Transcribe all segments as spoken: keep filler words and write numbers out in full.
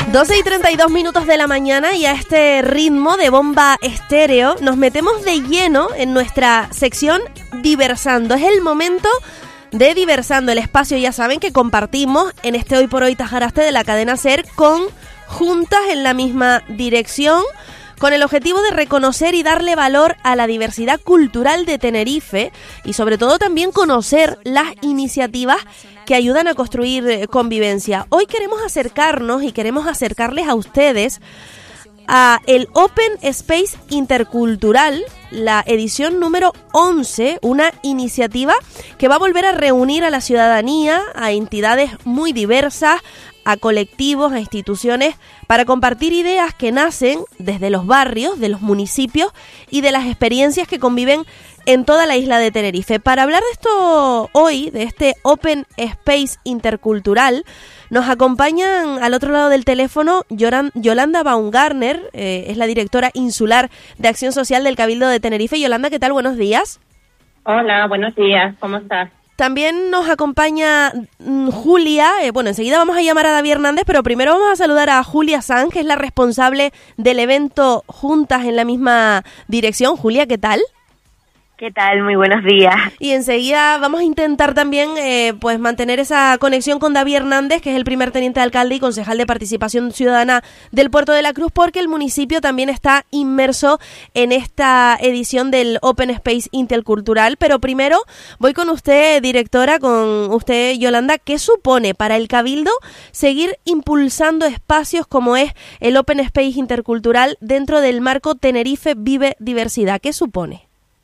doce y treinta y dos minutos de la mañana y a este ritmo de bomba estéreo nos metemos de lleno en nuestra sección Diversando. Es el momento de Diversando, el espacio, ya saben, que compartimos en este Hoy por Hoy Tajaraste de la cadena SER con Juntas en la misma dirección, con el objetivo de reconocer y darle valor a la diversidad cultural de Tenerife y sobre todo también conocer las iniciativas que ayudan a construir convivencia. Hoy queremos acercarnos y queremos acercarles a ustedes a el Open Space Intercultural, la edición número once, una iniciativa que va a volver a reunir a la ciudadanía, a entidades muy diversas, a colectivos, a instituciones, para compartir ideas que nacen desde los barrios, de los municipios y de las experiencias que conviven en toda la isla de Tenerife. Para hablar de esto hoy, de este Open Space Intercultural, nos acompañan al otro lado del teléfono Yolanda Baumgartner, eh, es la directora insular de Acción Social del Cabildo de Tenerife. Yolanda, ¿qué tal? Buenos días. Hola, buenos días, ¿cómo estás? También nos acompaña mm, Julia, eh, bueno, enseguida vamos a llamar a David Hernández, pero primero vamos a saludar a Julia Sanz, que es la responsable del evento Juntas en la misma dirección. Julia, ¿qué tal? ¿Qué tal? Muy buenos días. Y enseguida vamos a intentar también eh, pues mantener esa conexión con David Hernández, que es el primer teniente de alcalde y concejal de Participación Ciudadana del Puerto de la Cruz, porque el municipio también está inmerso en esta edición del Open Space Intercultural. Pero primero voy con usted, directora, con usted, Yolanda. ¿Qué supone para el Cabildo seguir impulsando espacios como es el Open Space Intercultural dentro del marco Tenerife Vive Diversidad? ¿Qué supone?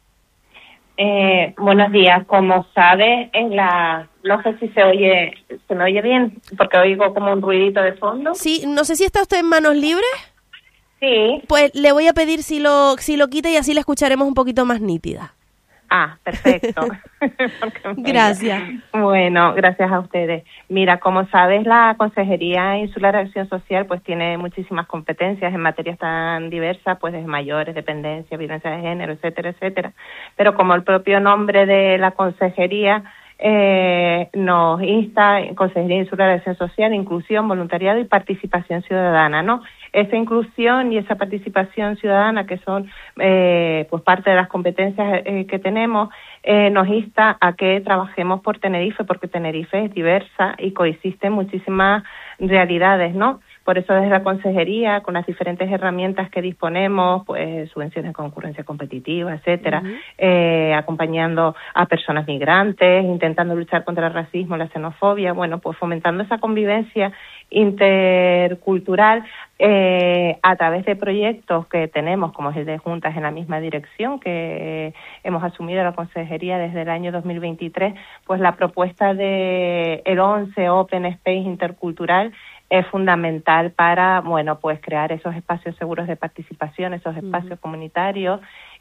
Eh, buenos días. Como sabes, en la, no sé si se oye, se me oye bien, porque oigo como un ruidito de fondo. Sí, no sé si está usted en manos libres. Sí. Pues le voy a pedir si lo, si lo quita y así la escucharemos un poquito más nítida. Ah, perfecto. Gracias. Bueno, gracias a ustedes. Mira, como sabes, la Consejería Insular de Acción Social pues tiene muchísimas competencias en materias tan diversas, pues desde mayores, dependencia, violencia de género, etcétera, etcétera. Pero como el propio nombre de la Consejería eh, nos insta, Consejería Insular de Acción Social, inclusión, voluntariado y participación ciudadana, ¿no? Esa inclusión y esa participación ciudadana, que son eh, pues parte de las competencias eh, que tenemos, eh, nos insta a que trabajemos por Tenerife, porque Tenerife es diversa y coexisten muchísimas realidades, ¿no? Por eso desde la Consejería, con las diferentes herramientas que disponemos, pues subvenciones de concurrencia competitiva, etcétera, uh-huh. eh, acompañando a personas migrantes, intentando luchar contra el racismo, la xenofobia, bueno, pues fomentando esa convivencia intercultural eh, a través de proyectos que tenemos, como es el de Juntas en la misma dirección, que eh, hemos asumido la Consejería desde el año dos mil veintitrés, pues la propuesta de el once Open Space Intercultural es fundamental para, bueno, pues crear esos espacios seguros de participación, esos espacios uh-huh. comunitarios,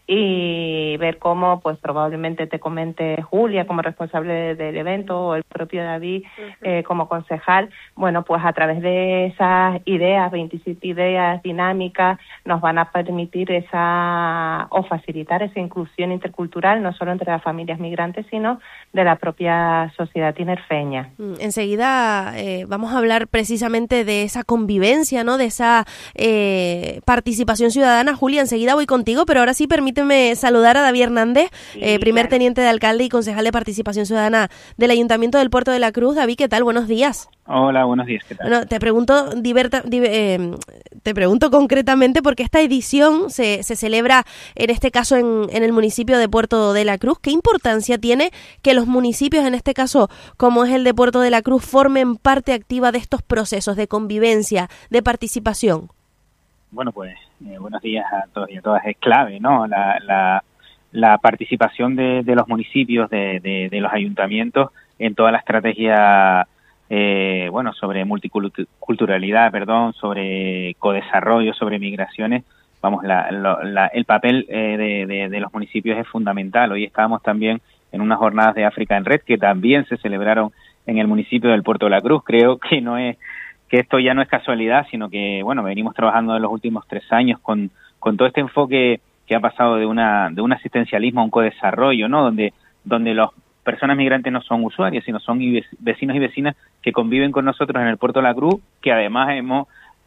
y ver cómo, pues probablemente te comente Julia como responsable del evento o el propio David uh-huh. eh, como concejal, bueno, pues a través de esas ideas, veintisiete ideas dinámicas, nos van a permitir esa, o facilitar esa inclusión intercultural, no solo entre las familias migrantes, sino de la propia sociedad tinerfeña. Enseguida eh, vamos a hablar precisamente de esa convivencia, ¿no? De esa eh, participación ciudadana. Julia, enseguida voy contigo, pero ahora sí permíteme saludar a David Hernández, sí, eh, primer claro. teniente de alcalde y concejal de Participación Ciudadana del Ayuntamiento del Puerto de la Cruz. David, ¿qué tal? Buenos días. Hola, buenos días, ¿qué tal? Bueno, te pregunto diverta, div, eh, te pregunto concretamente porque esta edición se, se celebra, en este caso, en, en el municipio de Puerto de la Cruz. ¿Qué importancia tiene que los municipios, en este caso, como es el de Puerto de la Cruz, formen parte activa de estos procesos de convivencia, de participación? Bueno, pues, eh, buenos días a todos y a todas. Es clave, ¿no? La, la, la participación de, de los municipios, de, de, de los ayuntamientos en toda la estrategia Eh, bueno, sobre multiculturalidad, perdón, sobre codesarrollo, sobre migraciones. Vamos, la, la, la, el papel eh, de, de, de los municipios es fundamental. Hoy estábamos también en unas jornadas de África en Red que también se celebraron en el municipio del Puerto de la Cruz. Creo que no es que esto ya no es casualidad, sino que, bueno, venimos trabajando en los últimos tres años con, con todo este enfoque que ha pasado de una de un asistencialismo a un codesarrollo, ¿no? Donde donde los personas migrantes no son usuarios, sino son vecinos y vecinas que conviven con nosotros en el Puerto de la Cruz, que además hemos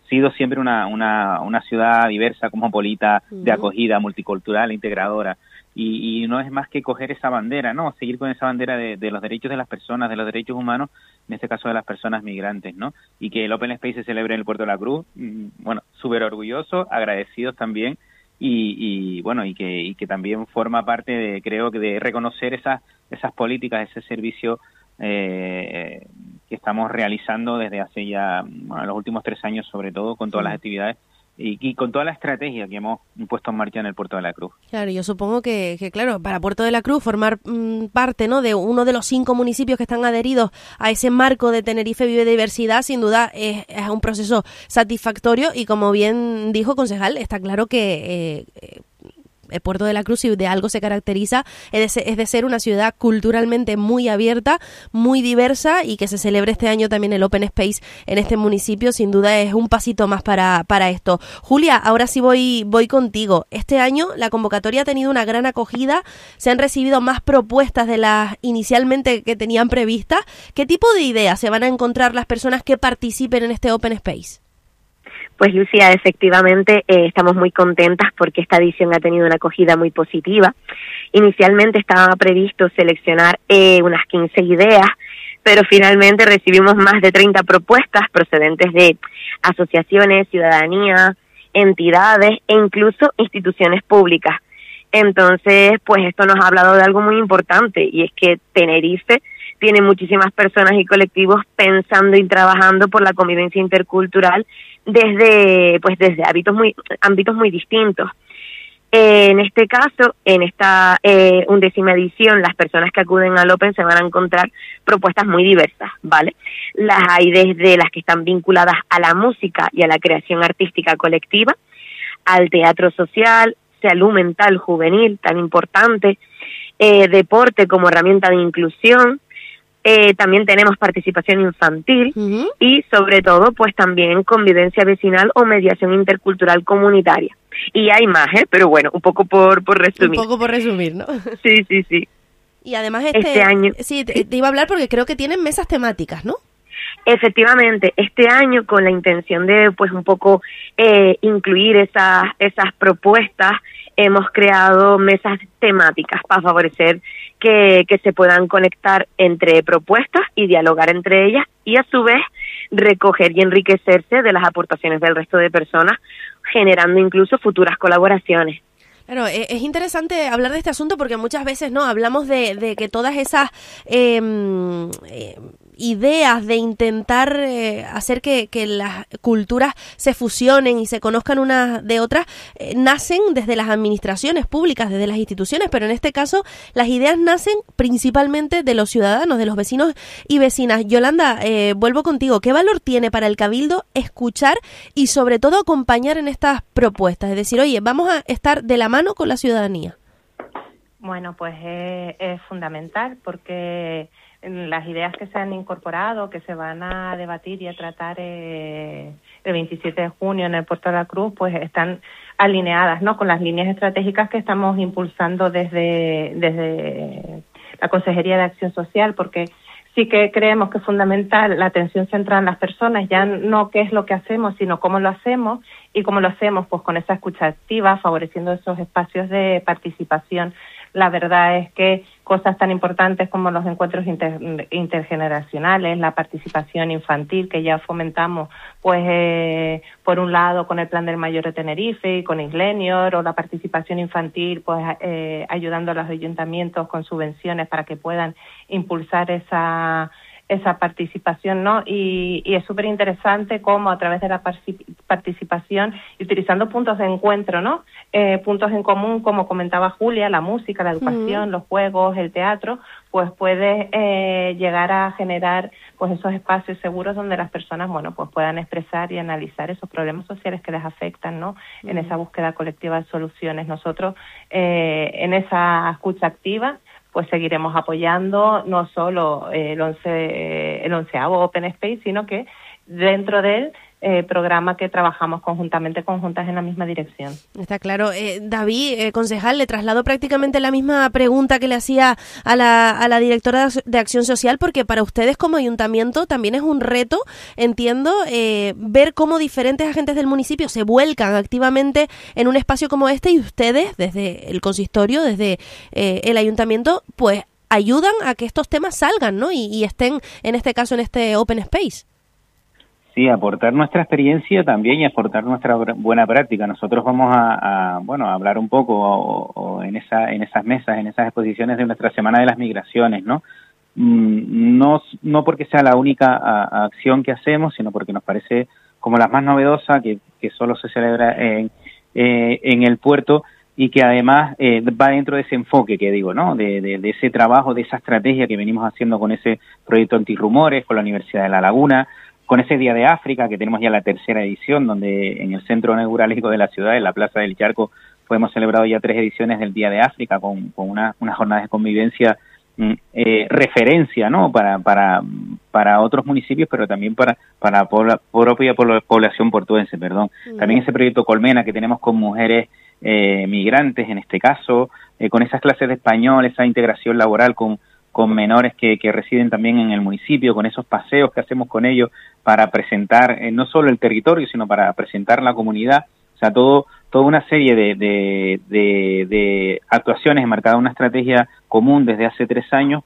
sido siempre una, una, una ciudad diversa, cosmopolita, uh-huh. de acogida, multicultural, integradora. Y, y no es más que coger esa bandera, ¿no? Seguir con esa bandera de, de los derechos de las personas, de los derechos humanos, en este caso de las personas migrantes, ¿no? Y que el Open Space se celebre en el Puerto de la Cruz, bueno, súper orgullosos, agradecidos también, y, y bueno, y que, y que también forma parte de, creo que de reconocer esas, esas políticas, ese servicio eh, que estamos realizando desde hace ya, bueno, los últimos tres años sobre todo, con todas sí. las actividades, Y, y con toda la estrategia que hemos puesto en marcha en el Puerto de la Cruz. Claro, yo supongo que, que claro, para Puerto de la Cruz formar mmm, parte, ¿no?, de uno de los cinco municipios que están adheridos a ese marco de Tenerife Vive Diversidad, sin duda es, es un proceso satisfactorio y, como bien dijo concejal, está claro que eh, el Puerto de la Cruz, si de algo se caracteriza, es de, ser, es de ser una ciudad culturalmente muy abierta, muy diversa, y que se celebre este año también el Open Space en este municipio, sin duda es un pasito más para, para esto. Julia, ahora sí voy, voy contigo. Este año la convocatoria ha tenido una gran acogida, se han recibido más propuestas de las inicialmente que tenían previstas. ¿Qué tipo de ideas se van a encontrar las personas que participen en este Open Space? Pues Lucía, efectivamente eh, estamos muy contentas porque esta edición ha tenido una acogida muy positiva. Inicialmente estaba previsto seleccionar eh, unas quince ideas, pero finalmente recibimos más de treinta propuestas procedentes de asociaciones, ciudadanía, entidades e incluso instituciones públicas. Entonces, pues esto nos ha hablado de algo muy importante, y es que Tenerife tiene muchísimas personas y colectivos pensando y trabajando por la convivencia intercultural desde pues desde ámbitos muy ámbitos muy distintos. Eh, en este caso, en esta eh, undécima edición, las personas que acuden al Open se van a encontrar propuestas muy diversas, ¿vale? Las hay desde las que están vinculadas a la música y a la creación artística colectiva, al teatro social, salud mental juvenil, tan importante, eh, deporte como herramienta de inclusión. Eh, también tenemos participación infantil uh-huh. y sobre todo pues también convivencia vecinal o mediación intercultural comunitaria. Y hay más, ¿eh? Pero bueno, un poco por, por resumir. Un poco por resumir, ¿no? Sí, sí, sí. Y además este, este año... Sí, te, te iba a hablar porque creo que tienen mesas temáticas, ¿no? Efectivamente, este año con la intención de pues un poco eh, incluir esas, esas propuestas, hemos creado mesas temáticas para favorecer que, que se puedan conectar entre propuestas y dialogar entre ellas, y a su vez recoger y enriquecerse de las aportaciones del resto de personas, generando incluso futuras colaboraciones. Claro, es interesante hablar de este asunto porque muchas veces no hablamos de, de que todas esas eh, eh, ideas de intentar eh, hacer que, que las culturas se fusionen y se conozcan unas de otras eh, nacen desde las administraciones públicas, desde las instituciones, pero en este caso las ideas nacen principalmente de los ciudadanos, de los vecinos y vecinas. Yolanda, eh, vuelvo contigo. ¿Qué valor tiene para el Cabildo escuchar y sobre todo acompañar en estas propuestas? Es decir, oye, vamos a estar de la mano con la ciudadanía. Bueno, pues es, es fundamental porque las ideas que se han incorporado, que se van a debatir y a tratar eh, el veintisiete de junio en el Puerto de la Cruz, pues están alineadas, ¿no?, con las líneas estratégicas que estamos impulsando desde, desde la Consejería de Acción Social, porque sí que creemos que es fundamental la atención centrada en las personas, ya no qué es lo que hacemos, sino cómo lo hacemos, y cómo lo hacemos pues con esa escucha activa, favoreciendo esos espacios de participación. La verdad es que cosas tan importantes como los encuentros inter, intergeneracionales, la participación infantil que ya fomentamos, pues eh, por un lado con el Plan del Mayor de Tenerife y con Islenior, o la participación infantil pues eh, ayudando a los ayuntamientos con subvenciones para que puedan impulsar esa esa participación, ¿no? Y, y es súper interesante cómo a través de la participación y utilizando puntos de encuentro, ¿no? Eh, puntos en común, como comentaba Julia, la música, la educación, uh-huh. los juegos, el teatro, pues puede eh, llegar a generar pues esos espacios seguros donde las personas, bueno, pues puedan expresar y analizar esos problemas sociales que les afectan, ¿no? Uh-huh. En esa búsqueda colectiva de soluciones. Nosotros eh, en esa escucha activa pues seguiremos apoyando no solo el once el onceavo Open Space, sino que dentro de él eh, programa que trabajamos conjuntamente con juntas en la misma dirección. Está claro. Eh, David, eh, concejal, le traslado prácticamente la misma pregunta que le hacía a la, a la directora de Acción Social, porque para ustedes como ayuntamiento también es un reto, entiendo, eh, ver cómo diferentes agentes del municipio se vuelcan activamente en un espacio como este y ustedes, desde el consistorio, desde eh, el ayuntamiento, pues ayudan a que estos temas salgan, ¿no? Y, y estén, en este caso, en este Open Space. Sí, aportar nuestra experiencia también y aportar nuestra buena práctica. Nosotros vamos a, a bueno, a hablar un poco o, o en esa, en esas mesas, en esas exposiciones de nuestra Semana de las Migraciones, ¿no? Mm, no, no porque sea la única a, a acción que hacemos, sino porque nos parece como la más novedosa, que, que solo se celebra en, eh, en el puerto y que además eh, va dentro de ese enfoque que digo, ¿no? De, de, de ese trabajo, de esa estrategia que venimos haciendo con ese proyecto antirrumores, con la Universidad de La Laguna, con ese Día de África, que tenemos ya la tercera edición, donde en el centro neurálgico de la ciudad, en la Plaza del Charco, pues hemos celebrado ya tres ediciones del Día de África, con, con una, una jornada de convivencia, eh, referencia, ¿no? Para, para, para otros municipios, pero también para, para la propia población portuense, perdón. Uh-huh. También ese proyecto Colmena que tenemos con mujeres eh, migrantes, en este caso, eh, con esas clases de español, esa integración laboral con con menores que, que residen también en el municipio, con esos paseos que hacemos con ellos para presentar eh, no solo el territorio, sino para presentar la comunidad, o sea, todo toda una serie de, de, de, de actuaciones enmarcadas en una estrategia común desde hace tres años,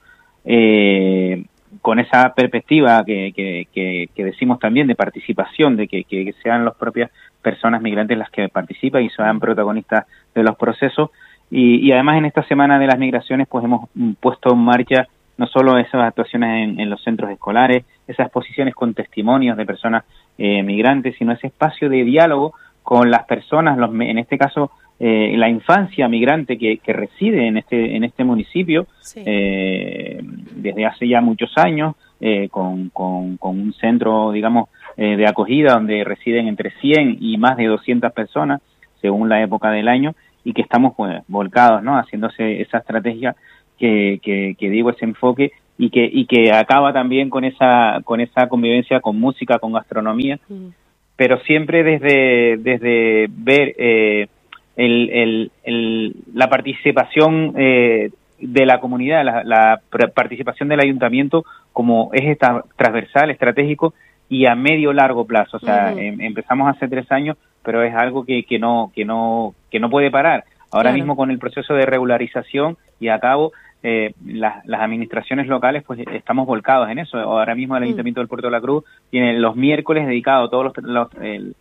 eh, con esa perspectiva que, que, que, que decimos también de participación, de que, que sean las propias personas migrantes las que participan y sean protagonistas de los procesos. Y, y además en esta Semana de las Migraciones pues hemos puesto en marcha no solo esas actuaciones en, en los centros escolares, esas exposiciones con testimonios de personas eh, migrantes, sino ese espacio de diálogo con las personas, los, en este caso eh, la infancia migrante que, que reside en este en este municipio, sí. eh, desde hace ya muchos años, eh, con, con, con un centro, digamos, eh, de acogida donde residen entre cien y más de doscientas personas, según la época del año, y que estamos pues volcados, ¿no? Haciéndose esa estrategia que, que, que digo, ese enfoque y que y que acaba también con esa con esa convivencia con música, con gastronomía, mm. pero siempre desde desde ver eh, el, el, el, la participación eh, de la comunidad, la, la participación del ayuntamiento como eje transversal, estratégico y a medio largo plazo. O sea, uh-huh. em, empezamos hace tres años, pero es algo que, que no que no que no puede parar. Ahora claro. mismo con el proceso de regularización y a cabo eh, las, las administraciones locales, pues estamos volcados en eso. Ahora mismo el uh-huh. Ayuntamiento del Puerto de la Cruz tiene los miércoles dedicados todos los, los el,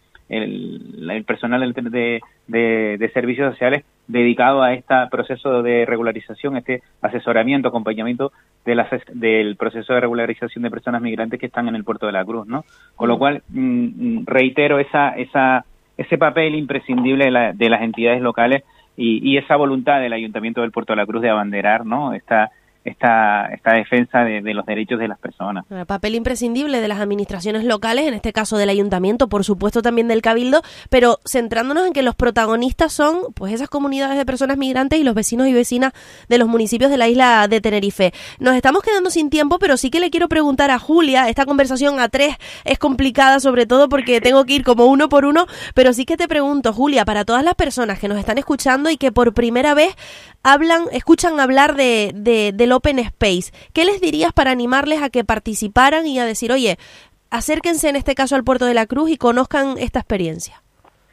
el, el personal de, de, de, de servicios sociales dedicado a este proceso de regularización, este asesoramiento, acompañamiento de la, del proceso de regularización de personas migrantes que están en el Puerto de la Cruz, ¿no? Con lo cual, mm, reitero esa, esa, ese papel imprescindible de, la, de las entidades locales y, y esa voluntad del Ayuntamiento del Puerto de la Cruz de abanderar, ¿no? Esta esta esta defensa de, de los derechos de las personas. El papel imprescindible de las administraciones locales, en este caso del ayuntamiento, por supuesto también del cabildo, pero centrándonos en que los protagonistas son pues esas comunidades de personas migrantes y los vecinos y vecinas de los municipios de la isla de Tenerife. Nos estamos quedando sin tiempo, pero sí que le quiero preguntar a Julia, esta conversación a tres es complicada, sobre todo porque tengo que ir como uno por uno, pero sí que te pregunto, Julia, para todas las personas que nos están escuchando y que por primera vez hablan, escuchan hablar de, de, del Open Space, ¿qué les dirías para animarles a que participaran y a decir, oye, acérquense en este caso al Puerto de la Cruz y conozcan esta experiencia?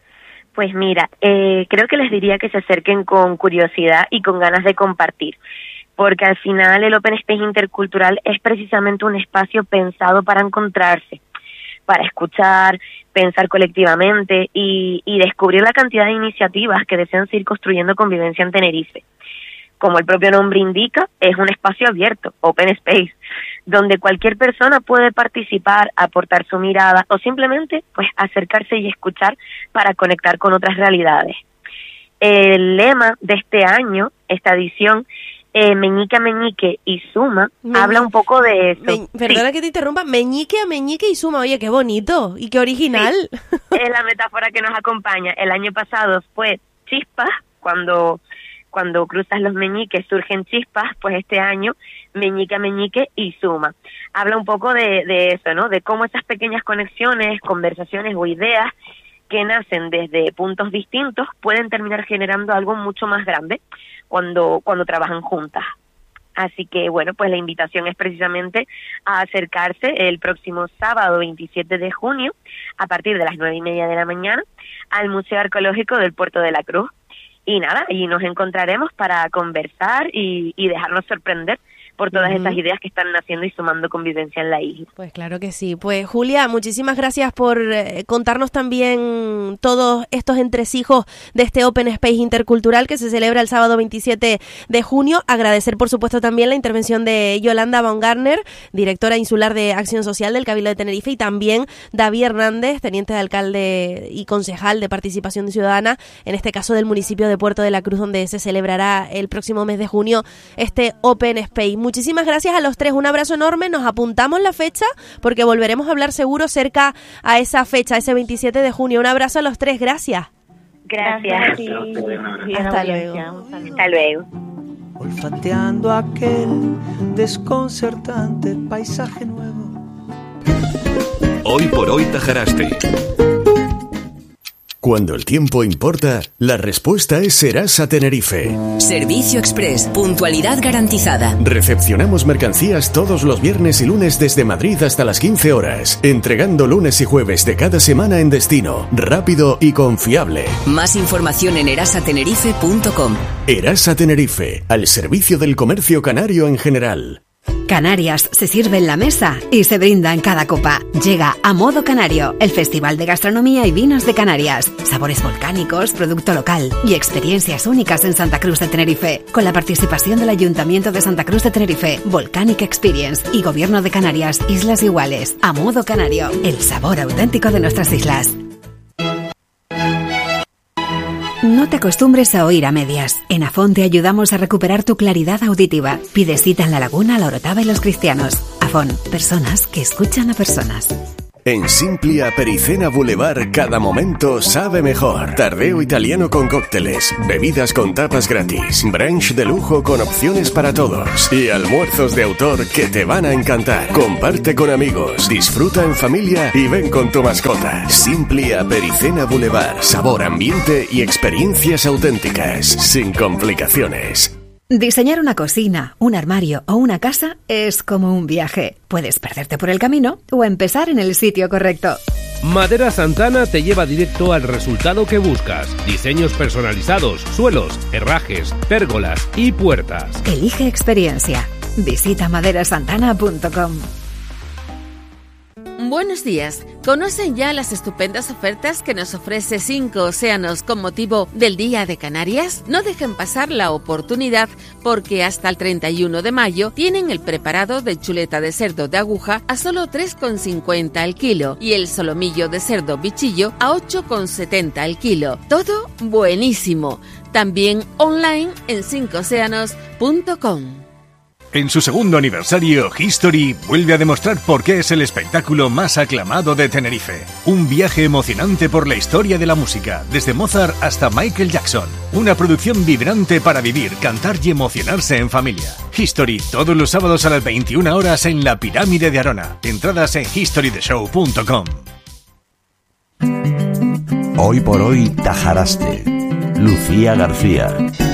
Pues mira, eh, creo que les diría que se acerquen con curiosidad y con ganas de compartir, porque al final el Open Space intercultural es precisamente un espacio pensado para encontrarse, para escuchar, pensar colectivamente y, y descubrir la cantidad de iniciativas que desean seguir construyendo convivencia en Tenerife. Como el propio nombre indica, es un espacio abierto, Open Space, donde cualquier persona puede participar, aportar su mirada o simplemente pues acercarse y escuchar para conectar con otras realidades. El lema de este año, esta edición, eh, Meñique a Meñique y Suma, Me... habla un poco de eso. Me... Perdona sí. que te interrumpa, Meñique a Meñique y Suma, oye, qué bonito y qué original. Sí. Es la metáfora que nos acompaña. El año pasado fue Chispas, cuando cuando cruzas los meñiques surgen chispas, pues este año meñique a meñique y suma. Habla un poco de, de eso, ¿no? De cómo esas pequeñas conexiones, conversaciones o ideas que nacen desde puntos distintos pueden terminar generando algo mucho más grande cuando, cuando trabajan juntas. Así que, bueno, pues la invitación es precisamente a acercarse el próximo sábado veintisiete de junio, a partir de las nueve y media de la mañana, al Museo Arqueológico del Puerto de la Cruz. Y nada, allí nos encontraremos para conversar y, y dejarnos sorprender por todas uh-huh. esas ideas que están naciendo y sumando convivencia en la isla. Pues claro que sí. Pues Julia, muchísimas gracias por eh, contarnos también todos estos entresijos de este Open Space Intercultural que se celebra el sábado veintisiete de junio. Agradecer, por supuesto, también la intervención de Yolanda Baumgartner, directora insular de Acción Social del Cabildo de Tenerife, y también David Hernández, teniente de alcalde y concejal de Participación Ciudadana, en este caso del municipio de Puerto de la Cruz, donde se celebrará el próximo mes de junio este Open Space. Muchísimas gracias a los tres, un abrazo enorme, nos apuntamos la fecha porque volveremos a hablar seguro cerca a esa fecha, ese veintisiete de junio. Un abrazo a los tres, gracias. Gracias. Sí. Hasta luego. Hasta luego. Olfateando aquel desconcertante paisaje nuevo. Hoy por hoy Tajaraste. Cuando el tiempo importa, la respuesta es Serasa Tenerife. Servicio Express, puntualidad garantizada. Recepcionamos mercancías todos los viernes y lunes desde Madrid hasta las quince horas, entregando lunes y jueves de cada semana en destino, rápido y confiable. Más información en erasa tenerife punto com. Erasa Tenerife, al servicio del comercio canario en general. Canarias se sirve en la mesa y se brinda en cada copa. Llega A Modo Canario, el Festival de Gastronomía y Vinos de Canarias. Sabores volcánicos, producto local y experiencias únicas en Santa Cruz de Tenerife. Con la participación del Ayuntamiento de Santa Cruz de Tenerife, Volcanic Experience y Gobierno de Canarias, Islas Iguales. A Modo Canario, el sabor auténtico de nuestras islas. No te acostumbres a oír a medias. En Afón te ayudamos a recuperar tu claridad auditiva. Pide cita en La Laguna, La Orotava y Los Cristianos. Afón, personas que escuchan a personas. En Simplia Pericena Boulevard, cada momento sabe mejor. Tardeo italiano con cócteles, bebidas con tapas gratis, brunch de lujo con opciones para todos y almuerzos de autor que te van a encantar. Comparte con amigos, disfruta en familia y ven con tu mascota. Simplia Pericena Boulevard, sabor, ambiente y experiencias auténticas, sin complicaciones. Diseñar una cocina, un armario o una casa es como un viaje. Puedes perderte por el camino o empezar en el sitio correcto. Madera Santana te lleva directo al resultado que buscas. Diseños personalizados, suelos, herrajes, pérgolas y puertas. Elige experiencia. Visita madera santana punto com. Buenos días. ¿Conocen ya las estupendas ofertas que nos ofrece Cinco Océanos con motivo del Día de Canarias? No dejen pasar la oportunidad porque hasta el treinta y uno de mayo tienen el preparado de chuleta de cerdo de aguja a solo tres con cincuenta al kilo y el solomillo de cerdo bichillo a ocho con setenta al kilo. Todo buenísimo. También online en cinco océanos punto com. En su segundo aniversario, History vuelve a demostrar por qué es el espectáculo más aclamado de Tenerife. Un viaje emocionante por la historia de la música, desde Mozart hasta Michael Jackson. Una producción vibrante para vivir, cantar y emocionarse en familia. History, todos los sábados a las veintiuna horas en la Pirámide de Arona. Entradas en history the show punto com. Hoy por hoy, Tajaraste. Lucía García.